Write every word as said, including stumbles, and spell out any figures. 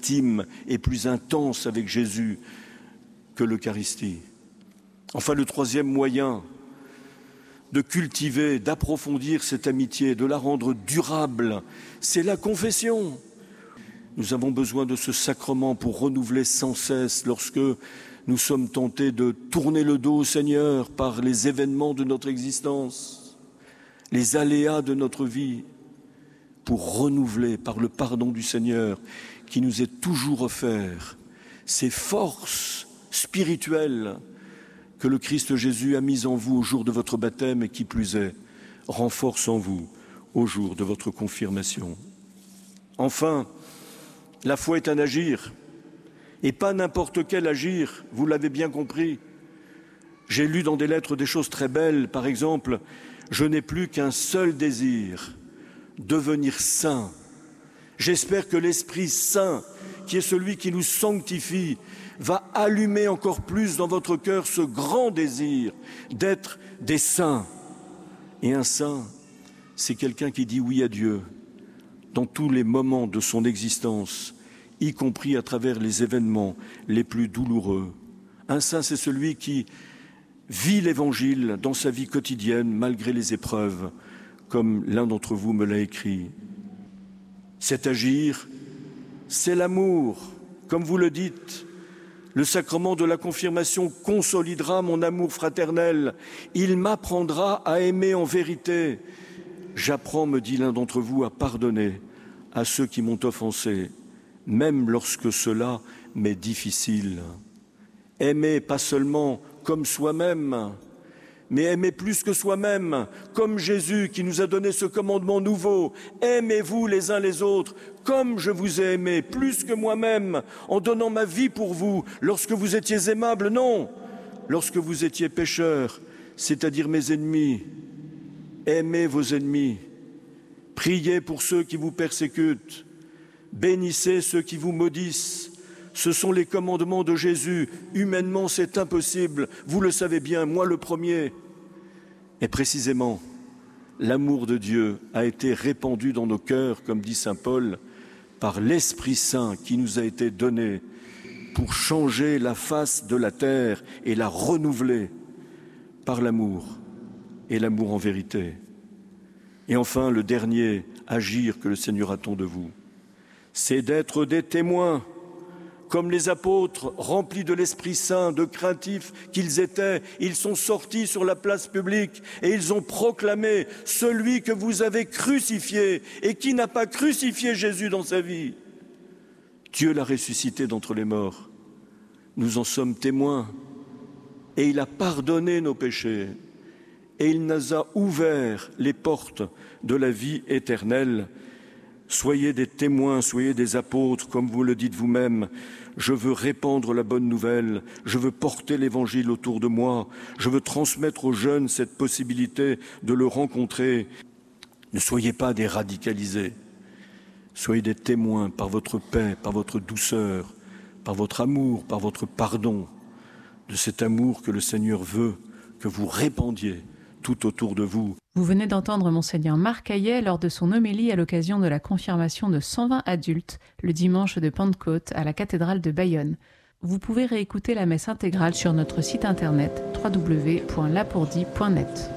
intime et plus intense avec Jésus que l'Eucharistie. Enfin, le troisième moyen de cultiver, d'approfondir cette amitié, de la rendre durable, c'est la confession. Nous avons besoin de ce sacrement pour renouveler sans cesse lorsque nous sommes tentés de tourner le dos au Seigneur par les événements de notre existence, les aléas de notre vie, pour renouveler par le pardon du Seigneur qui nous est toujours offert ces forces spirituelles que le Christ Jésus a mises en vous au jour de votre baptême et qui plus est, renforce en vous au jour de votre confirmation. Enfin, la foi est un agir, et pas n'importe quel agir, vous l'avez bien compris. J'ai lu dans des lettres des choses très belles, par exemple, « Je n'ai plus qu'un seul désir, devenir saint. J'espère que l'Esprit Saint, qui est celui qui nous sanctifie, va allumer encore plus dans votre cœur ce grand désir d'être des saints. » Et un saint, c'est quelqu'un qui dit oui à Dieu dans tous les moments de son existence, y compris à travers les événements les plus douloureux. Un saint, c'est celui qui vit l'Évangile dans sa vie quotidienne, malgré les épreuves, comme l'un d'entre vous me l'a écrit. Cet agir, c'est l'amour, comme vous le dites. Le sacrement de la confirmation consolidera mon amour fraternel. Il m'apprendra à aimer en vérité. J'apprends, me dit l'un d'entre vous, à pardonner à ceux qui m'ont offensé, même lorsque cela m'est difficile. Aimer pas seulement comme soi-même, mais aimer plus que soi-même, comme Jésus qui nous a donné ce commandement nouveau. Aimez-vous les uns les autres, comme je vous ai aimé, plus que moi-même, en donnant ma vie pour vous, lorsque vous étiez aimables, non, lorsque vous étiez pécheurs, c'est-à-dire mes ennemis. Aimez vos ennemis, priez pour ceux qui vous persécutent, bénissez ceux qui vous maudissent. Ce sont les commandements de Jésus. Humainement, c'est impossible. Vous le savez bien, moi le premier. Et précisément, l'amour de Dieu a été répandu dans nos cœurs, comme dit saint Paul, par l'Esprit Saint qui nous a été donné pour changer la face de la terre et la renouveler par l'amour et l'amour en vérité. Et enfin, le dernier agir que le Seigneur attend de vous, c'est d'être des témoins. Comme les apôtres, remplis de l'Esprit Saint, de craintifs qu'ils étaient, ils sont sortis sur la place publique et ils ont proclamé « Celui que vous avez crucifié et qui n'a pas crucifié Jésus dans sa vie. Dieu l'a ressuscité d'entre les morts. Nous en sommes témoins et il a pardonné nos péchés et il nous a ouvert les portes de la vie éternelle. » Soyez des témoins, soyez des apôtres, comme vous le dites vous-même. Je veux répandre la bonne nouvelle, je veux porter l'Évangile autour de moi, je veux transmettre aux jeunes cette possibilité de le rencontrer. Ne soyez pas des radicalisés, soyez des témoins par votre paix, par votre douceur, par votre amour, par votre pardon, de cet amour que le Seigneur veut que vous répandiez tout autour de vous. Vous venez d'entendre Monseigneur Marc Hayet lors de son homélie à l'occasion de la confirmation de cent vingt adultes le dimanche de Pentecôte à la cathédrale de Bayonne. Vous pouvez réécouter la messe intégrale sur notre site internet w w w point lapourdie point net.